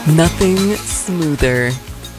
Nothing smoother.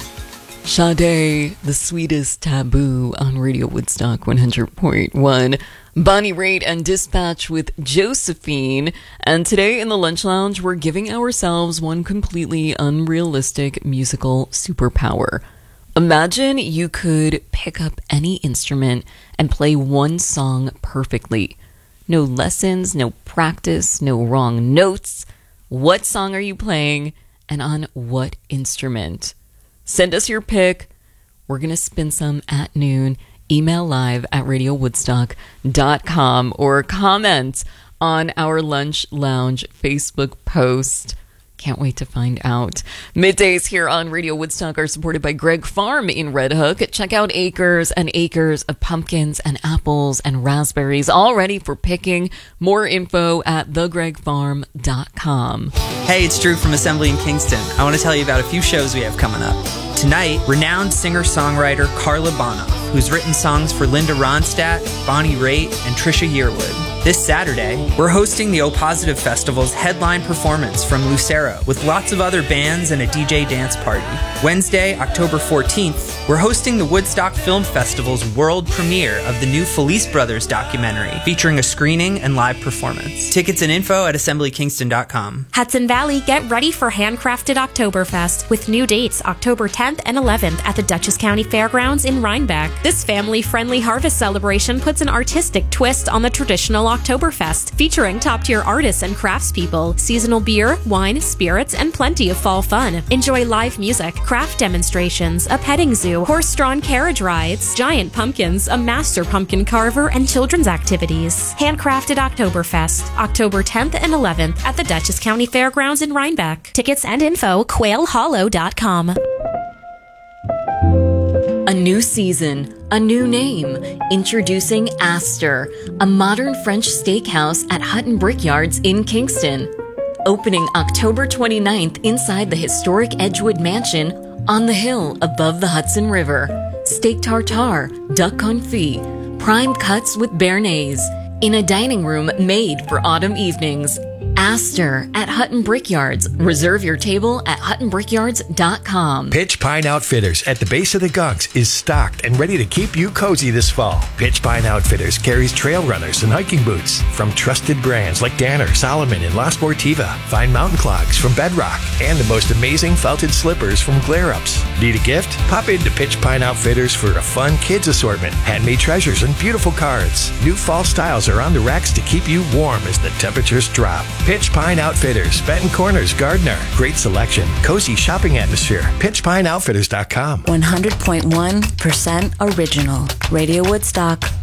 Sade, The Sweetest Taboo on Radio Woodstock 100.1. Bonnie Raitt and Dispatch with Josephine. And today in the Lunch Lounge, we're giving ourselves one completely unrealistic musical superpower. Imagine you could pick up any instrument and play one song perfectly. No lessons, no practice, no wrong notes. What song are you playing and on what instrument? Send us your pick. We're going to spin some at noon. Email live at radiowoodstock.com or comment on our Lunch Lounge Facebook post. Can't wait to find out. Middays here on Radio Woodstock are supported by Greg Farm in Red Hook. Check out acres and acres of pumpkins and apples and raspberries all ready for picking. More info at thegregfarm.com. Hey, it's Drew from Assembly in Kingston. I want to tell you about a few shows we have coming up. Tonight, renowned singer-songwriter Carla Bonoff, who's written songs for Linda Ronstadt, Bonnie Raitt, and Trisha Yearwood. This Saturday, we're hosting the O Positive Festival's headline performance from Lucero with lots of other bands and a DJ dance party. Wednesday, October 14th, we're hosting the Woodstock Film Festival's world premiere of the new Felice Brothers documentary featuring a screening and live performance. Tickets and info at assemblykingston.com. Hudson Valley, get ready for Handcrafted Oktoberfest with new dates October 10th and 11th at the Dutchess County Fairgrounds in Rhinebeck. This family-friendly harvest celebration puts an artistic twist on the traditional Oktoberfest, featuring top-tier artists and craftspeople, seasonal beer, wine, spirits, and plenty of fall fun. Enjoy live music, craft demonstrations, a petting zoo, horse-drawn carriage rides, giant pumpkins, a master pumpkin carver, and children's activities. Handcrafted Oktoberfest, October 10th and 11th at the Dutchess County Fairgrounds in Rhinebeck. Tickets and info, quailhollow.com. A new season, a new name. Introducing Astor, a modern French steakhouse at Hutton Brickyards in Kingston. Opening October 29th inside the historic Edgewood Mansion on the hill above the Hudson River. Steak tartare, duck confit, prime cuts with béarnaise in a dining room made for autumn evenings. Astor at Hutton Brickyards. Reserve your table at huttonbrickyards.com. Pitch Pine Outfitters at the base of the Gunks is stocked and ready to keep you cozy this fall. Pitch Pine Outfitters carries trail runners and hiking boots from trusted brands like Danner, Solomon, and La Sportiva. Find mountain clogs from Bedrock and the most amazing felted slippers from Glare Ups. Need a gift? Pop into Pitch Pine Outfitters for a fun kids assortment, handmade treasures, and beautiful cards. New fall styles are on the racks to keep you warm as the temperatures drop. Pitch Pine Outfitters, Benton Corners, Gardner. Great selection, cozy shopping atmosphere. PitchPineOutfitters.com. 100.1% original. Radio Woodstock.